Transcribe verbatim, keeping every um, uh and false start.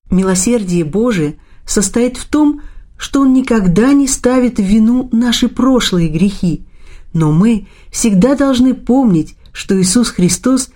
Милосердие Божие состоит в том, что Он никогда не ставит в вину наши прошлые грехи, но мы всегда должны помнить, что Иисус Христос